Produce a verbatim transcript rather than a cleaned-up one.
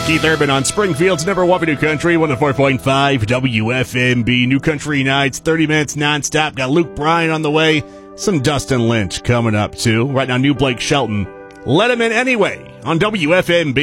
Keith Urban on Springfield's number one for New Country, one oh four point five W F M B. New Country Nights, thirty minutes nonstop. Got Luke Bryan on the way. Some Dustin Lynch coming up, too. Right now, new Blake Shelton. Let him in anyway on W F M B.